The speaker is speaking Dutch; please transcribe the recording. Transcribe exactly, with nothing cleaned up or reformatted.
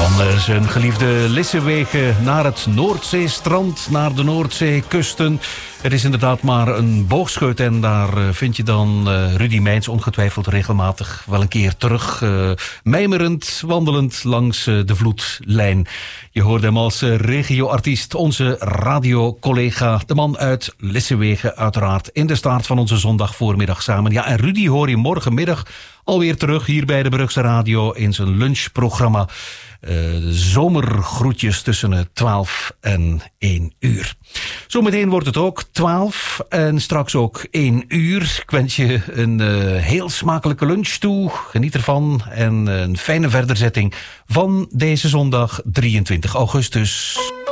Van uh, zijn geliefde Lissewegen naar het Noordzeestrand, naar de Noordzeekusten. Het is inderdaad maar een boogscheut en daar uh, vind je dan uh, Rudy Meijns ongetwijfeld regelmatig wel een keer terug. Uh, mijmerend, wandelend langs uh, de vloedlijn. Je hoorde hem als uh, regioartiest, onze radiocollega, de man uit Lissewegen uiteraard, in de staart van onze zondagvoormiddag samen. Ja, en Rudy hoor je morgenmiddag alweer terug hier bij de Brugse Radio in zijn lunchprogramma. Uh, zomergroetjes tussen twaalf en één uur. Zometeen wordt het ook twaalf en straks ook één uur. Ik wens je een uh, heel smakelijke lunch toe. Geniet ervan en een fijne verderzetting van deze zondag drieëntwintig augustus.